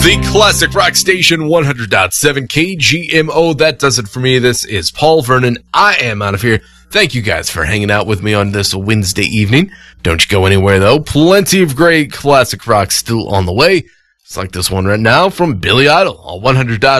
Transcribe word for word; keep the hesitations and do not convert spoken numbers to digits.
The Classic Rock Station one hundred point seven K G M O. That does it for me. This is Paul Vernon. I am out of here. Thank you guys for hanging out with me on this Wednesday evening. Don't you go anywhere, though. Plenty of great classic rock still on the way. It's like this one right now from Billy Idol on one hundred point